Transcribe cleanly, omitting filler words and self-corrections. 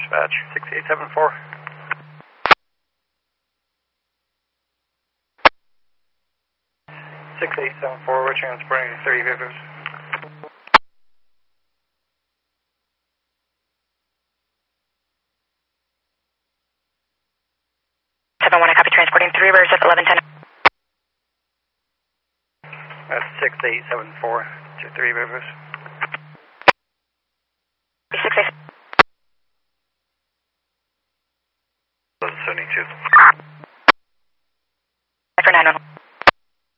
dispatch, 6874. 6874, we're transporting 30 vehicles. Copy, transporting 3 rivers at 1110. That's 6874 to 3 rivers.